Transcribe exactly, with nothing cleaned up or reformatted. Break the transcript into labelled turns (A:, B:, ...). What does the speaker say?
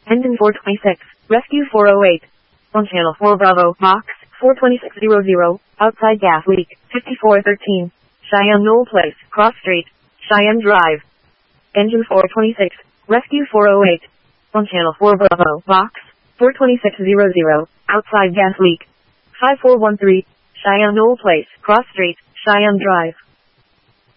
A: Engine four twenty-six, Rescue four oh eight. On channel four Bravo, box, four twenty-six hundred, outside gas leak, fifty-four thirteen. Cheyenne Knoll Place, Cross Street, Cheyenne Drive. Engine four twenty-six, Rescue four oh eight. On channel four Bravo, box, four twenty-six hundred, outside gas leak. five four one three, Cheyenne Knoll Place, Cross Street, Cheyenne Drive.